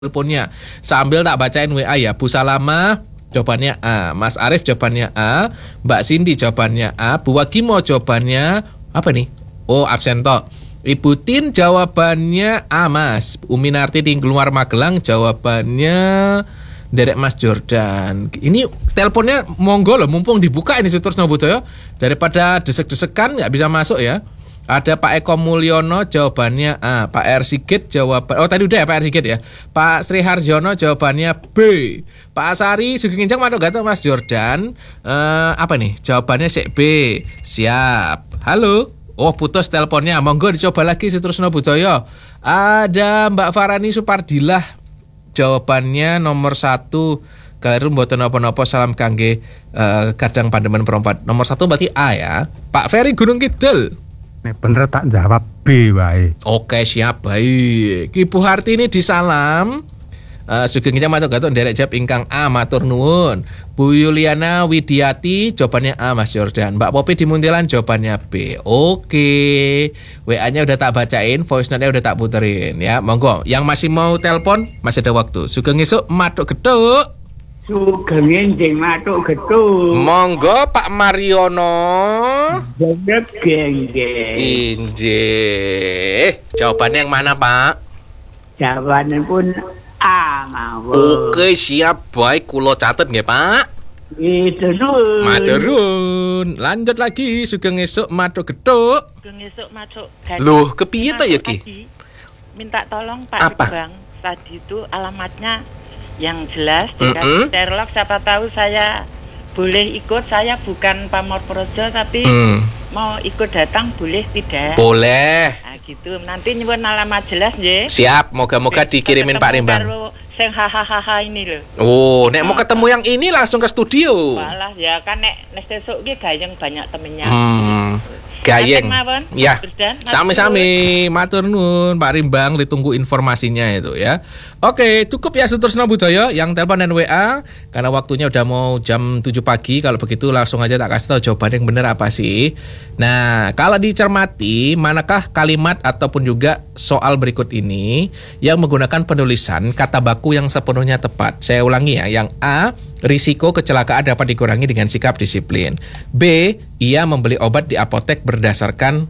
teleponnya. Sambil tak bacain WA ya. Bu Salama jawabannya A, Mas Arief jawabannya A, Mbak Cindy jawabannya A, Bu Wagimo jawabannya apa nih? Oh, absen toh. Ibu Tin jawabannya A, Mas. Umi Narti di Luar Magelang jawabannya Derek Mas Jordan. Ini teleponnya monggo loh, mumpung dibuka ini Sutur Snobudoyo. Daripada desek-desekan nggak bisa masuk ya. Ada Pak Eko Mulyono jawabannya A, Pak R. Sigit jawaban, oh tadi udah ya Pak R. Sigit ya. Pak Sri Harjono jawabannya B. Pak Asari Sugeng Kincang Manuk Gato Mas Jordan apa nih? Jawabannya B. Siap. Halo. Oh putus teleponnya. Monggo dicoba lagi Sutur Snobudoyo. Ada Mbak Farani Supardilah. Jawabannya nomor 1. Kaliru mboten napa-napa salam kangge kadang pandemen perempat. Nomor 1 berarti A ya. Pak Ferry Gunung Kidul. Nek bener tak jawab B wae. Oke siap, baik. Ibu Hartini di Salam Sugeng Kincang Manuk Gato nderek jawab ingkang A, matur nuwun. Bu Yuliana Widiati jawabannya A, Mas Jordan. Mbak Popi di Muntilan jawabannya B. Oke. WA-nya udah tak bacain, voice note-nya udah tak puterin ya. Monggo, yang masih mau telepon masih ada waktu. Sugeng esuk Manuk Gedhuk. Sugeng enjing Manuk Gedhuk. Monggo Pak Mariono. Jawab genggeng. Injih. Jawabannya yang mana, Pak? Jawabannya pun A mawon. Oke, siap. Baik, kula catet nggih, Pak. Itu dulu. Maturun. Lanjut lagi Sugeng esuk Manuk Gedhuk. Sugeng esuk Manuk Gedhuk. Loh, kepiye ta ya Ki? Minta tolong Pak Apa? Bang. Tadi itu alamatnya yang jelas dikasih Sherlock, siapa tahu saya boleh ikut. Saya bukan pamor projo tapi mau ikut datang boleh tidak? Boleh. Nah gitu. Nanti nyuwun alamat jelas nggih. Siap, moga-moga dikirimin Pak Rimbang. Karo sing hahaha ini lho. Oh, nek mau ketemu yang ini langsung ke studio. Walah ya kan nek sesuk ki gayeng banyak temennya. Gayeng. Ya. Jordan, Sami-sami, matur nuwun Pak Rimbang, ditunggu informasinya itu ya. Oke, cukup ya Sutur Snobudoyo yang telepon dan WA karena waktunya udah mau jam 7 pagi. Kalau begitu langsung aja tak kasih tahu jawaban yang benar apa sih. Nah, kalau dicermati manakah kalimat ataupun juga soal berikut ini yang menggunakan penulisan kata baku yang sepenuhnya tepat. Saya ulangi ya, yang A, risiko kecelakaan dapat dikurangi dengan sikap disiplin. B, ia membeli obat di apotek berdasarkan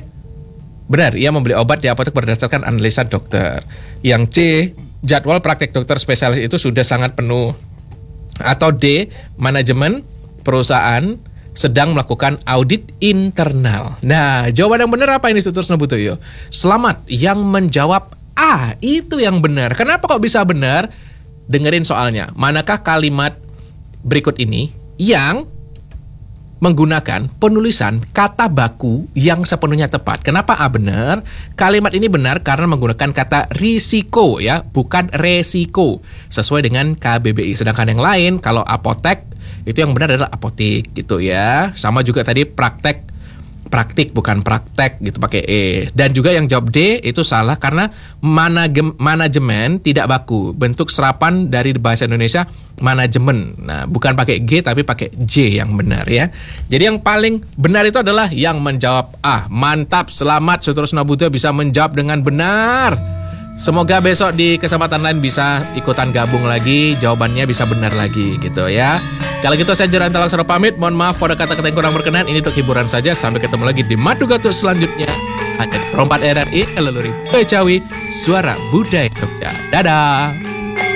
ia membeli obat di apotek berdasarkan analisa dokter. Yang C, jadwal praktek dokter spesialis itu sudah sangat penuh. Atau D, manajemen perusahaan sedang melakukan audit internal. Nah, jawaban yang benar apa ini Sutur Snobudoyo? Selamat, yang menjawab A, itu yang benar. Kenapa kok bisa benar? Dengerin soalnya. Manakah kalimat berikut ini yang menggunakan penulisan kata baku yang sepenuhnya tepat? Kenapa A benar? Kalimat ini benar karena menggunakan kata risiko ya, bukan resiko, sesuai dengan KBBI. Sedangkan yang lain kalau apotek itu yang benar adalah apotik gitu ya. Sama juga tadi praktik bukan praktek gitu pakai E. Dan juga yang jawab D itu salah karena manajemen tidak baku. Bentuk serapan dari bahasa Indonesia manajemen. Nah, bukan pakai G tapi pakai J yang benar ya. Jadi yang paling benar itu adalah yang menjawab A. Mantap, selamat Sutur Snobudoyo bisa menjawab dengan benar. Semoga besok di kesempatan lain bisa ikutan gabung lagi, jawabannya bisa benar lagi gitu ya. Kalau gitu saya Jeran Talang Sero pamit. Mohon maaf pada kata-kata yang kurang berkenan. Ini untuk hiburan saja. Sampai ketemu lagi di Manuk Gato selanjutnya. Hanya di Perompat RRI Eleluri Cawi, Suara Budaya Jogja. Dadah.